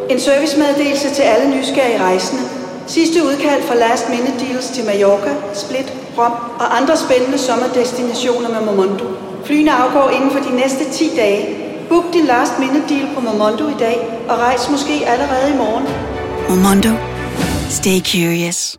En servicemeddelelse til alle nysgerrige rejsende. Sidste udkald fra Last Minute Deals til Mallorca, Split, Rom og andre spændende sommerdestinationer med Momondo. Flyene afgår inden for de næste 10 dage. Book din Last Minute Deal på Momondo i dag og rejs måske allerede i morgen. Momondo. Stay curious.